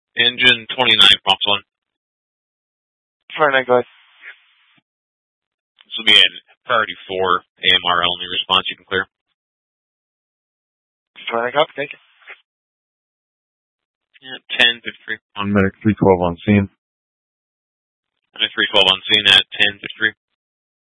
Engine 29, box 1. 29, go ahead. This will be at priority 4, AMR only response. You can clear. 29, copy, thank you. Yeah, 10:53. On medic 312 on scene. Medic 312 on scene at 10:53.